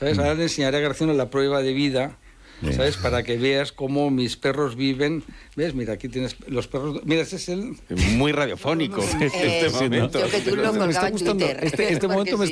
¿sabes? Ahora le enseñaré a Graciano la prueba de vida, ¿sabes? Para que veas cómo mis perros viven. ¿Ves? Mira, aquí tienes los perros. Mira, ese es el... Muy radiofónico este momento. Yo que tú lo colgaba en Twitter. Este momento me